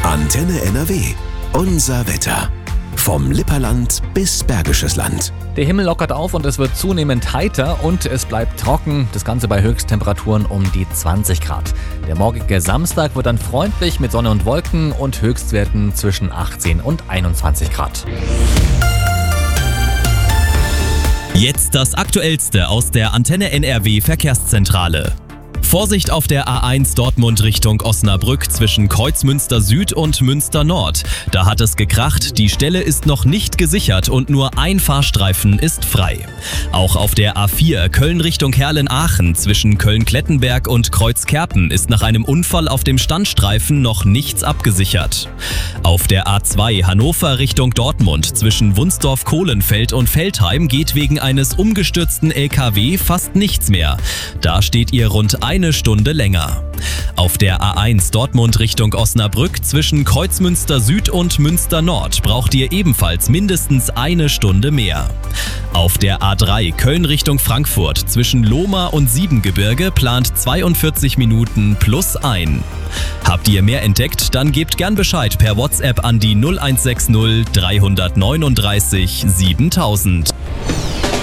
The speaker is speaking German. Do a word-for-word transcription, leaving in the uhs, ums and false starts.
Antenne N R W. Unser Wetter. Vom Lipperland bis Bergisches Land. Der Himmel lockert auf und es wird zunehmend heiter und es bleibt trocken. Das Ganze bei Höchsttemperaturen um die zwanzig Grad. Der morgige Samstag wird dann freundlich mit Sonne und Wolken und Höchstwerten zwischen achtzehn und einundzwanzig Grad. Jetzt das Aktuellste aus der Antenne N R W Verkehrszentrale. Vorsicht auf der A eins Dortmund Richtung Osnabrück zwischen Kreuzmünster Süd und Münster Nord. Da hat es gekracht, die Stelle ist noch nicht gesichert und nur ein Fahrstreifen ist frei. Auch auf der A vier Köln Richtung Herlen-Aachen zwischen Köln-Klettenberg und Kreuzkerpen ist nach einem Unfall auf dem Standstreifen noch nichts abgesichert. Auf der A zwei Hannover Richtung Dortmund zwischen Wunsdorf-Kohlenfeld und Veltheim geht wegen eines umgestürzten L K W fast nichts mehr. Da steht ihr rund eine Stunde länger. Auf der A eins Dortmund Richtung Osnabrück zwischen Kreuzmünster Süd und Münster Nord braucht ihr ebenfalls mindestens eine Stunde mehr. Auf der A drei Köln Richtung Frankfurt zwischen Lohmar und Siebengebirge plant zweiundvierzig Minuten plus ein. Habt ihr mehr entdeckt? Dann gebt gern Bescheid per WhatsApp an die null eins sechs null drei neun neun siebentausend.